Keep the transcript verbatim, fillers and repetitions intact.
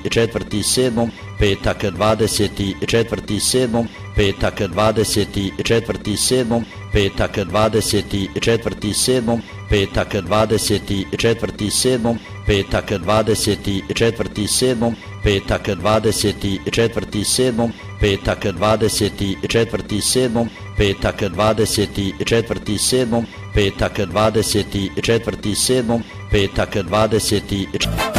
četvrti sedmom, petak dvadeset četvrti sedmom, petak dvadeset četvrti sedmom, petak dvadeset četvrti sedmom, petak dvadeset četvrti sedmom, petak dvadeset četvrti sedmom, petak dvadeset četvrti sedmom, petak dvadeset četvrti sedmom, petak dvadeset četvrti sedmom, petak dvadeset četvrti sedmom, petak dvadeset